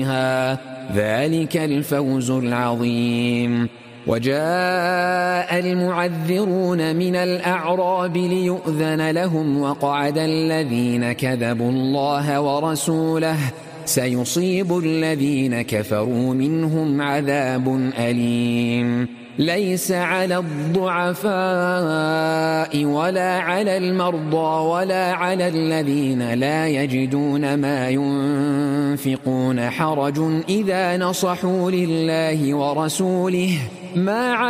ذلك الفوز العظيم. وجاء المعذرون من الأعراب ليؤذن لهم وقعد الذين كذبوا الله ورسوله سيصيب الذين كفروا منهم عذاب أليم. ليس على الضعفاء ولا على المرضى ولا على الذين لا يجدون ما ينفقون حرج إذا نصحوا لله ورسوله ما